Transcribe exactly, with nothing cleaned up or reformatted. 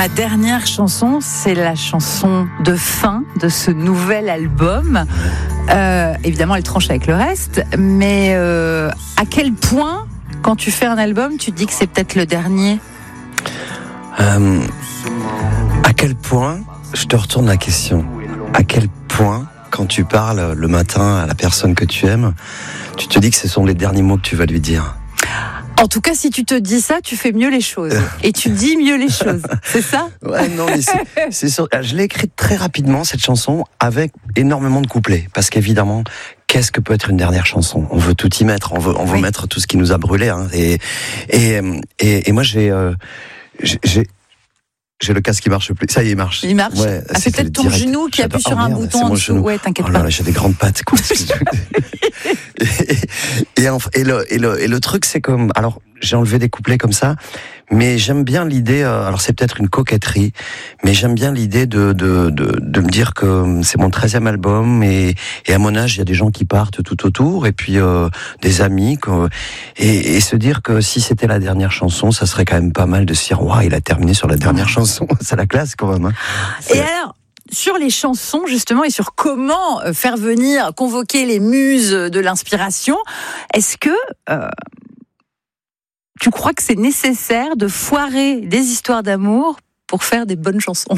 Ma dernière chanson, c'est la chanson de fin de ce nouvel album. Euh, évidemment, elle tranche avec le reste, mais euh, à quel point, quand tu fais un album, tu te dis que c'est peut-être le dernier ? euh, À quel point, je te retourne la question, à quel point, quand tu parles le matin à la personne que tu aimes, tu te dis que ce sont les derniers mots que tu vas lui dire ? En tout cas, si tu te dis ça, tu fais mieux les choses. Et tu dis mieux les choses. C'est ça ? Ouais, non, mais c'est, c'est sûr. Je l'ai écrite très rapidement, cette chanson, avec énormément de couplets. Parce qu'évidemment, qu'est-ce que peut être une dernière chanson ? On veut tout y mettre. On veut, on veut oui. mettre tout ce qui nous a brûlés. Hein. Et, et, et, et moi, j'ai, euh, j'ai, j'ai, j'ai le casque qui marche plus. Ça y est, il marche. Il marche. Ouais, ah, c'est peut-être ton direct. genou qui J'adore. appuie sur oh, un merde, bouton en dessous. Ouais, t'inquiète oh pas. là là, j'ai des grandes pattes, quoi. et, et, et, et, le, et, le, et le truc, c'est comme... Alors, j'ai enlevé des couplets comme ça, mais j'aime bien l'idée... Euh, alors, c'est peut-être une coquetterie, mais j'aime bien l'idée de, de, de, de me dire que c'est mon treizième album, et, et à mon âge, il y a des gens qui partent tout autour, et puis euh, des amis, quoi, et, et se dire que si c'était la dernière chanson, ça serait quand même pas mal de se dire, waouh, il a terminé sur la dernière chanson. C'est la classe, quand même. Hein. Et alors, sur les chansons, justement, et sur comment faire venir, convoquer les muses de l'inspiration, est-ce que euh, tu crois que c'est nécessaire de foirer des histoires d'amour pour faire des bonnes chansons ?